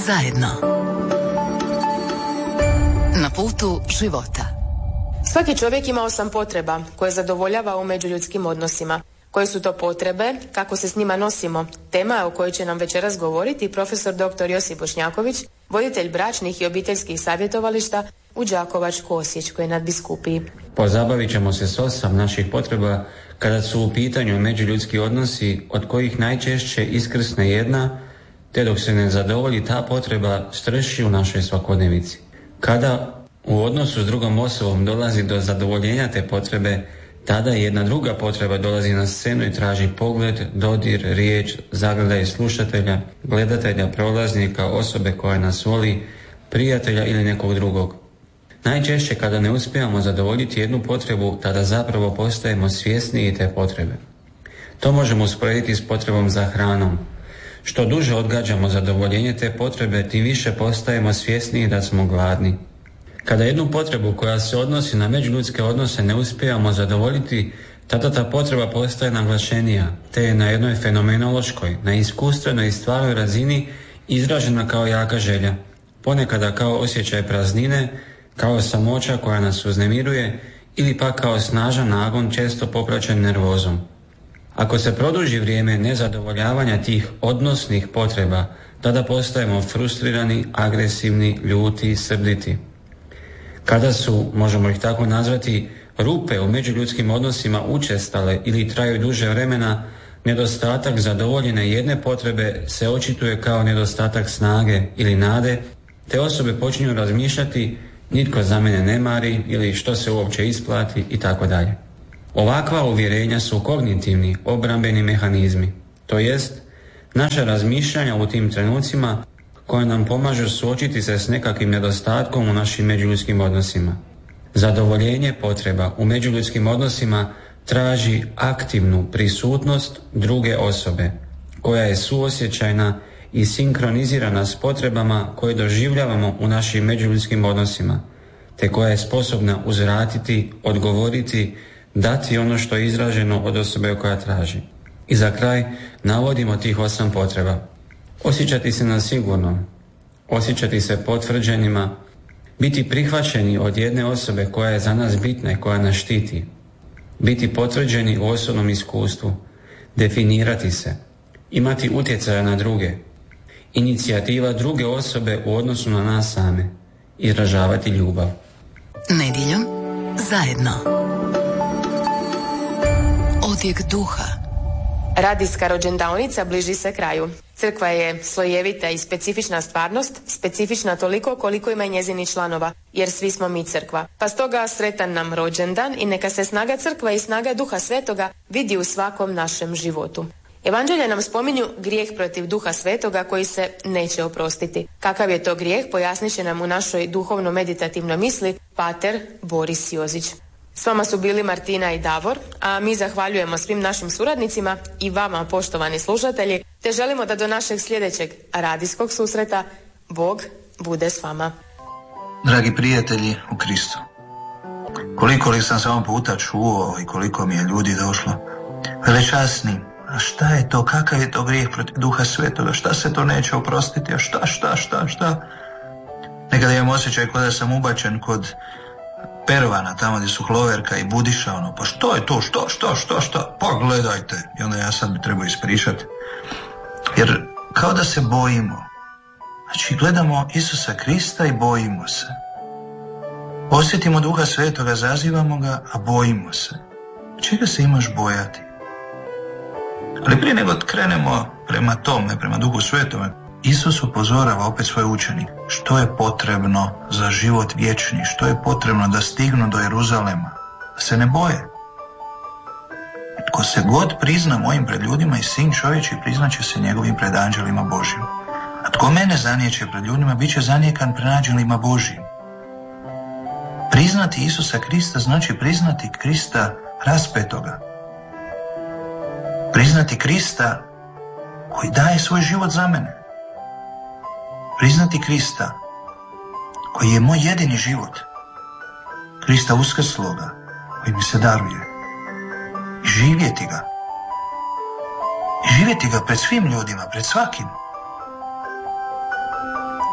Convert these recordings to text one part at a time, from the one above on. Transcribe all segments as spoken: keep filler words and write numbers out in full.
zajedno. Na putu života. Svaki čovjek ima osam potreba koje zadovoljava u međuljudskim odnosima. Koje su to potrebe, kako se s njima nosimo? Tema o kojoj će nam večeras govoriti profesor doktor Josip Bošnjaković, voditelj bračnih i obiteljskih savjetovališta u Đakovačko-osječkoj nadbiskupiji. Pozabavit ćemo se s osam naših potreba kada su u pitanju međuljudski odnosi, od kojih najčešće iskrsne jedna, te dok se ne zadovolji ta potreba strši u našoj svakodnevici. Kada u odnosu s drugom osobom dolazi do zadovoljenja te potrebe, tada jedna druga potreba dolazi na scenu i traži pogled, dodir, riječ, zagledaj slušatelja, gledatelja, prolaznika, osobe koja nas voli, prijatelja ili nekog drugog. Najčešće kada ne uspijemo zadovoljiti jednu potrebu, tada zapravo postajemo svjesniji te potrebe. To možemo usporediti s potrebom za hranom. Što duže odgađamo zadovoljenje te potrebe, tim više postajemo svjesniji da smo gladni. Kada jednu potrebu koja se odnosi na međuljudske odnose ne uspijamo zadovoljiti, tada ta potreba postaje naglašenija, te je na jednoj fenomenološkoj, na iskustvenoj i stvarnoj razini izražena kao jaka želja, ponekada kao osjećaj praznine, kao samoća koja nas uznemiruje ili pa kao snažan nagon često popraćen nervozom. Ako se produži vrijeme nezadovoljavanja tih odnosnih potreba, tada postajemo frustrirani, agresivni, ljuti, srditi. Kada su, možemo ih tako nazvati, rupe u međuljudskim odnosima učestale ili traju duže vremena, nedostatak zadovoljene jedne potrebe se očituje kao nedostatak snage ili nade, te osobe počinju razmišljati nitko za mene ne mari ili što se uopće isplati i tako dalje. Ovakva uvjerenja su kognitivni, obrambeni mehanizmi, to jest naša razmišljanja u tim trenucima koje nam pomažu suočiti se s nekakvim nedostatkom u našim međuljudskim odnosima. Zadovoljenje potreba u međuljudskim odnosima traži aktivnu prisutnost druge osobe, koja je suosjećajna i sinkronizirana s potrebama koje doživljavamo u našim međuljudskim odnosima, te koja je sposobna uzvratiti, odgovoriti, dati ono što je izraženo od osobe koja traži. I za kraj navodimo tih osam potreba. Osjećati se na sigurno, osjećati se potvrđenima, biti prihvaćeni od jedne osobe koja je za nas bitna i koja nas štiti, biti potvrđeni u osobnom iskustvu, definirati se, imati utjecaja na druge, inicijativa druge osobe u odnosu na nas same, izražavati ljubav. Nedjeljom zajedno. Odjek duha. Radijska rođendaonica bliži se kraju. Crkva je slojevita i specifična stvarnost, specifična toliko koliko ima i njezini članova, jer svi smo mi crkva. Pa stoga sretan nam rođendan i neka se snaga crkva i snaga Duha Svetoga vidi u svakom našem životu. Evanđelje nam spominju grijeh protiv Duha Svetoga koji se neće oprostiti. Kakav je to grijeh, pojasnit će nam u našoj duhovno-meditativnoj misli pater Boris Jozić. S vama su bili Martina i Davor, a mi zahvaljujemo svim našim suradnicima i vama, poštovani slušatelji, te želimo da do našeg sljedećeg radijskog susreta Bog bude s vama. Dragi prijatelji u Kristu, koliko li sam samo puta čuo i koliko mi je ljudi došlo, velečasni, a šta je to, kakav je to grijeh protiv Duha Svetoga, šta se to neće oprostiti, a šta, šta, šta, šta. Nekada imam osjećaj kod da sam ubačen kod Pervana, tamo gdje su Hloverka i Budiša, ono, pa što je to, što, što, što, što, pa gledajte. I onda ja sad bi trebao ispričati. Jer kao da se bojimo. Znači, gledamo Isusa Krista i bojimo se. Osjetimo Duha Svetoga, zazivamo ga, a bojimo se. Čega se imaš bojati? Ali prije nego krenemo prema tome, prema Duhu Svetome, Isus upozorava opet svoje učenike što je potrebno za život vječni, što je potrebno da stignu do Jeruzalema, da se ne boje. Tko se god prizna mojim pred ljudima i sin čovječji priznaće se njegovim pred anđelima Božjim. A tko mene zanijeće pred ljudima, bit će zanijekan pred anđelima Božjim. Priznati Isusa Krista znači priznati Krista raspetoga. Priznati Krista koji daje svoj život za mene. Priznati Krista koji je moj jedini život. Krista uskrsloga koji mi se daruje. I živjeti ga. I živjeti ga pred svim ljudima, pred svakim.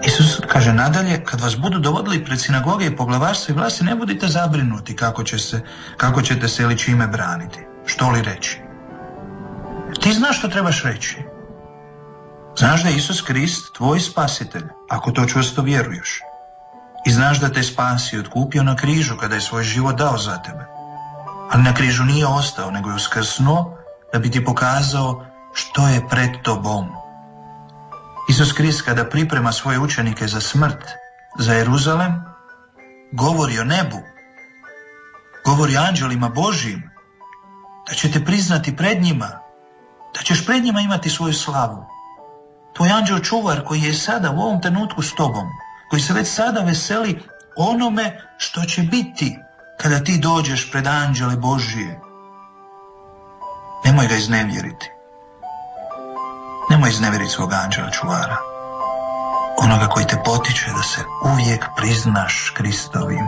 Isus kaže nadalje, kad vas budu dovodili pred sinagoge i poglavarstvo i vlasti, ne budite zabrinuti kako, će se, kako ćete se ili čime braniti. Što li reći? Ti znaš što trebaš reći. Znaš da je Isus Krist tvoj spasitelj, ako to čvrsto vjeruješ. I znaš da te spasi i otkupio na križu kada je svoj život dao za tebe. Ali na križu nije ostao, nego je uskrsnuo da bi ti pokazao što je pred tobom. Isus Krist kada priprema svoje učenike za smrt, za Jeruzalem, govori o nebu, govori anđelima Božjim, da će te priznati pred njima, da ćeš pred njima imati svoju slavu. Tvoj anđeo čuvar koji je sada u ovom trenutku s tobom, koji se već sada veseli onome što će biti kada ti dođeš pred anđele Božije. Nemoj ga iznevjeriti. Nemoj iznevjeriti svog anđela čuvara. Onoga koji te potiče da se uvijek priznaš Kristovim.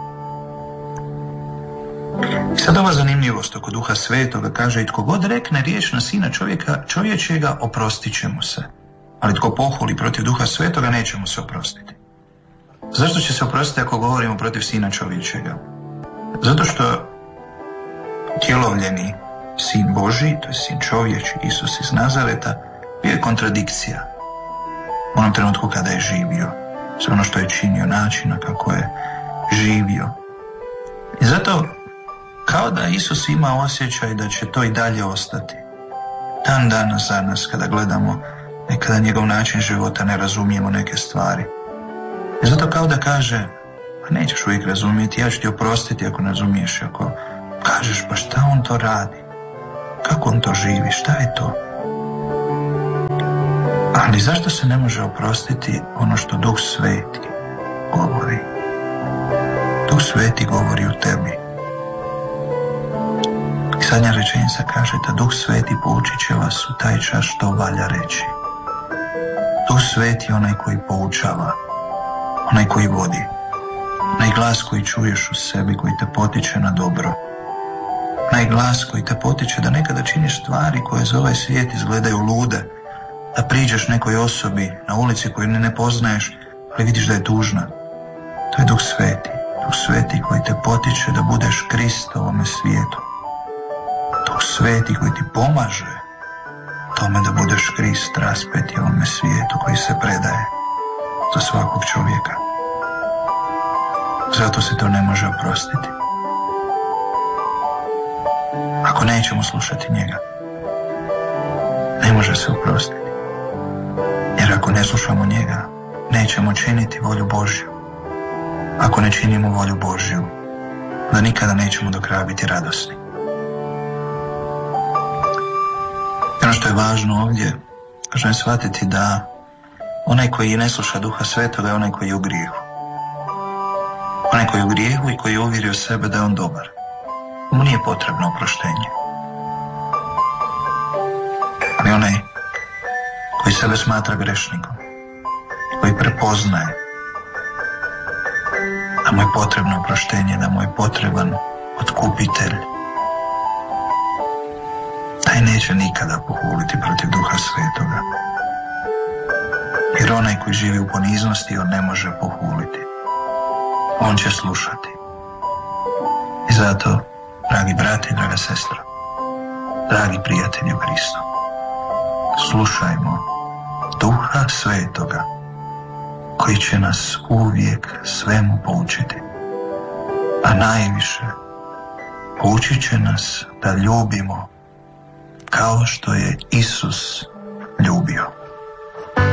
I sad ova zanimljivost oko Duha Svetoga kaže i tko god rekne riječ na Sina čovjeka, čovječega, oprostit će mu se. Ali tko pohuli protiv Duha Svetoga, neće mu se oprostiti. Zašto će se oprostiti ako govorimo protiv Sina čovječega? Zato što tjelovljeni Sin Božji, to je Sin čovječi, Isus iz Nazareta, bio je kontradikcija u onom trenutku kada je živio. Sve ono što je činio, načina kako je živio. I zato kao da Isus ima osjećaj da će to i dalje ostati. Dan danas za nas kada gledamo nekada njegov način života ne razumijemo neke stvari. I zato kao da kaže, pa nećeš uvijek razumijeti, ja ću ti oprostiti ako ne razumiješ, ako kažeš pa šta on to radi, kako on to živi, šta je to? Ali zašto se ne može oprostiti ono što Duh Sveti govori? Duh Sveti govori u tebi. I zadnja rečenica kaže da Duh Sveti poučit će vas u taj čas što valja reći. Duh Sveti je onaj koji poučava, onaj koji vodi, onaj glas koji čuješ u sebi, koji te potiče na dobro, onaj glas koji te potiče da nekada činiš stvari koje za ovaj svijet izgledaju lude, da priđeš nekoj osobi na ulici koju ne poznaješ, ali vidiš da je tužna. To je Duh Sveti, Duh Sveti koji te potiče da budeš Krist ovome svijetu. Duh Sveti koji ti pomaže tome da budeš Krist raspeti ovome svijetu koji se predaje za svakog čovjeka. Zato se to ne može oprostiti. Ako nećemo slušati njega, ne može se oprostiti. Jer ako ne slušamo njega, nećemo činiti volju Božju. Ako ne činimo volju Božju, da nikada nećemo do kraja biti radosni. Ono što je važno ovdje, važno je shvatiti da onaj koji ne sluša Duha Svetoga je onaj koji je u grijehu. Onaj koji je u grijehu i koji je uvjerio sebe da je on dobar. Mu nije potrebno oproštenje. Ali onaj koji sebe smatra grešnikom, koji prepoznaje da mu je potrebno oproštenje, da mu je potreban otkupitelj, taj neće nikada pohuliti protiv Duha Svetoga. Jer onaj koji živi u poniznosti, on ne može pohuliti. On će slušati. I zato, dragi brati, draga sestra, dragi prijatelji u Kristu, slušajmo Duha Svetoga koji će nas uvijek svemu poučiti. A najviše poučit će nas da ljubimo kao što je Isus ljubio.